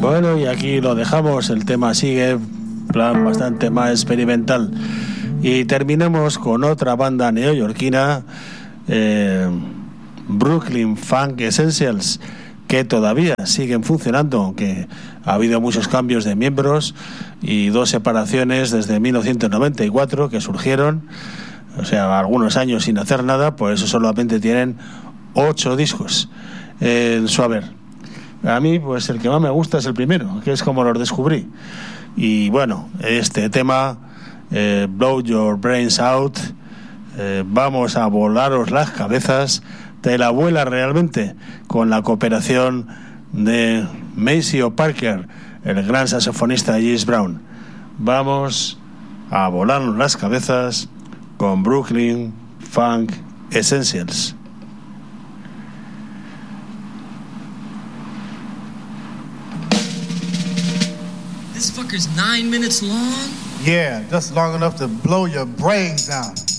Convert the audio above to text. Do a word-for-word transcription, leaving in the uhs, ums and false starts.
Bueno, y aquí lo dejamos, el tema sigue, plan bastante más experimental. Y terminamos con otra banda neoyorquina, eh, Brooklyn Funk Essentials, que todavía siguen funcionando, aunque ha habido muchos cambios de miembros y dos separaciones desde mil novecientos noventa y cuatro que surgieron, o sea, algunos años sin hacer nada, por eso solamente tienen ocho discos en su haber. A mí, pues el que más me gusta es el primero, que es como los descubrí. Y bueno, este tema, eh, Blow Your Brains Out, eh, vamos a volaros las cabezas, te la vuela realmente, con la cooperación de Maceo Parker, el gran saxofonista de James Brown. Vamos a volarnos las cabezas con Brooklyn Funk Essentials. This fucker's nine minutes long? Yeah, just long enough to blow your brains out.